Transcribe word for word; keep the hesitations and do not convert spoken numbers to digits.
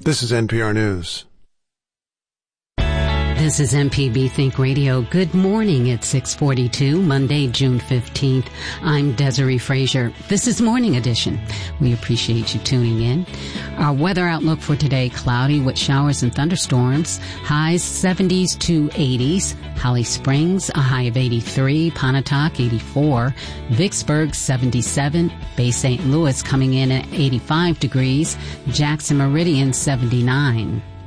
This is N P R News. This is M P B Think Radio. Good morning at six forty-two, Monday, June fifteenth. I'm Desiree Frazier. This is Morning Edition. We appreciate you tuning in. Our weather outlook for today, cloudy with showers and thunderstorms. Highs seventies to eighties. Holly Springs, a high of eighty-three. Pontotoc, eighty-four. Vicksburg, seventy-seven. Bay Saint Louis coming in at eighty-five degrees. Jackson Meridian, seventy-nine.